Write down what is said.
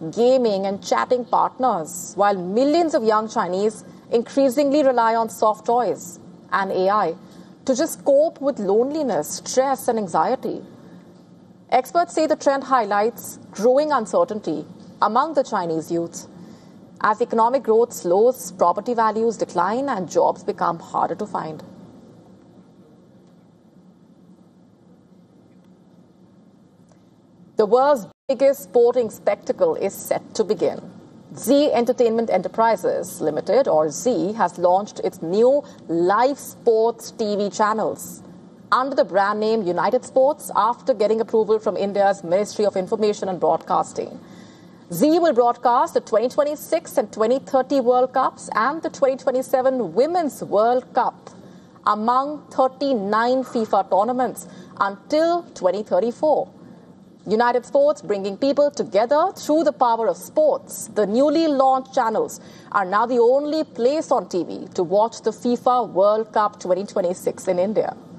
gaming and chatting partners, while millions of young Chinese increasingly rely on soft toys and AI to just cope with loneliness, stress, and anxiety. Experts say the trend highlights growing uncertainty among the Chinese youth. As economic growth slows, property values decline, and jobs become harder to find. The world's biggest sporting spectacle is set to begin. Zee Entertainment Enterprises Limited, or Zee, has launched its new live sports TV channels under the brand name United Sports after getting approval from India's Ministry of Information and Broadcasting. Zee will broadcast the 2026 and 2030 World Cups and the 2027 Women's World Cup among 39 FIFA tournaments until 2034. United Sports bringing people together through the power of sports. The newly launched channels are now the only place on TV to watch the FIFA World Cup 2026 in India.